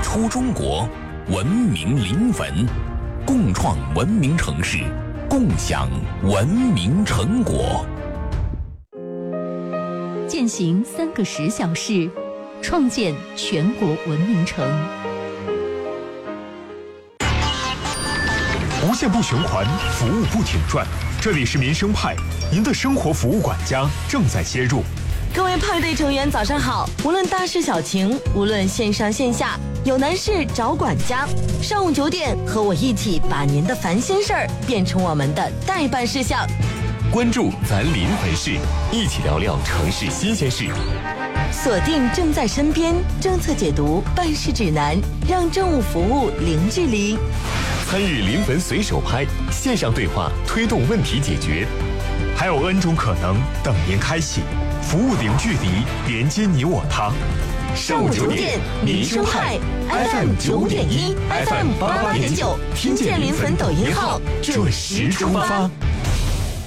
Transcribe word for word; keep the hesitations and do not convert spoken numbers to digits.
出中国，文明临汾，共创文明城市，共享文明成果。 践行三个十小时，创建全国文明城。 无限不循环，服务不停转。这里是民生派，您的生活服务管家正在接入。 各位派对成员早上好，无论大事小情，无论线上线下，有难事找管家。上午九点，和我一起把您的烦心事儿变成我们的待办事项。 关注咱临汾市，一起聊聊城市新鲜事。 锁定正在身边政策解读办事指南，让政务服务零距离。 参与临汾随手拍，线上对话推动问题解决。 还有 N 种可能等您开启，服务零距离，连接你我他。 上午九点，民生派 F M 九点一 ，F M 八八点九，听见临汾抖音号，准时出发。